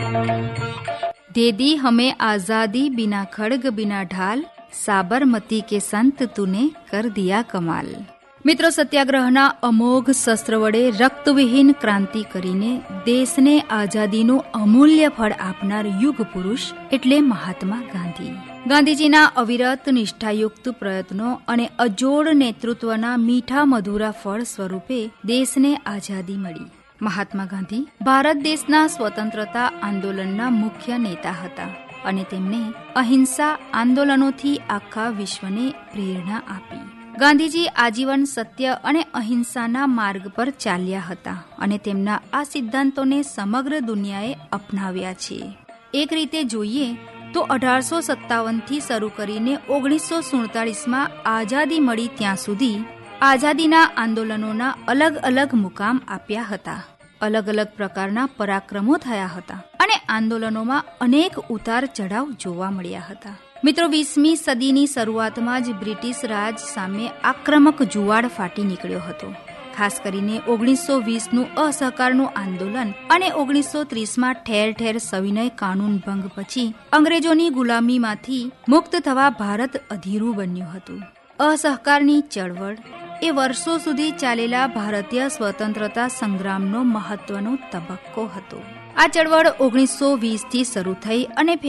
दे दी हमें आजादी बिना खड़ग बिना ढाल, साबरमती के संत तूने कर दिया कमाल। મિત્રો, સત્યાગ્રહના અમોઘ શસ્ત્ર વડે રક્તવિહીન ક્રાંતિ કરીને દેશને આઝાદીનું અમૂલ્ય ફળ આપનાર યુગ પુરુષ એટલે મહાત્મા ગાંધી. ગાંધીજીના અવિરત નિષ્ઠાયુક્ત પ્રયત્નો અને અજોડ નેતૃત્વના મીઠા મધુરા ફળ સ્વરૂપે દેશને આઝાદી મળી. મહાત્મા ગાંધી ભારત દેશના સ્વતંત્રતા આંદોલનના મુખ્ય નેતા હતા અને તેમણે અહિંસા આંદોલનોથી આખા વિશ્વને પ્રેરણા આપી. ગાંધીજી આજીવન સત્ય અને અહિંસાના માર્ગ પર ચાલ્યા હતા અને તેમના આ સિદ્ધાંતોને સમગ્ર દુનિયાએ અપનાવ્યા છે. એક રીતે જોઈએ તો 1857થી શરૂ કરીને 1947માં આઝાદી મળી ત્યાં સુધી આઝાદીના આંદોલનોના અલગ અલગ મુકામ આપ્યા હતા. અલગ અલગ પ્રકારના પરાક્રમો થયા હતા અને આંદોલનોમાં અનેક ઉતાર ચઢાવ જોવા મળ્યા હતા. મિત્રો, 20મી સદીની શરૂઆતમાં જ બ્રિટિશ રાજ સામે આક્રમક જુવાળ ફાટી નીકળ્યો હતો. ખાસ કરીને 1920નું અસહકારનું આંદોલન અને 1930માં ઠેર ઠેર સવિનય કાનૂન ભંગ પછી અંગ્રેજોની ગુલામીમાંથી મુક્ત થવા ભારત અધીરું બન્યું હતું. અસહકારની ચળવળ એ વર્ષો સુધી ચાલેલા ભારતીય સ્વતંત્રતા સંગ્રામનો મહત્વનો તબક્કો હતો. આ ચળવળ 1920થી શરૂ થઈ અને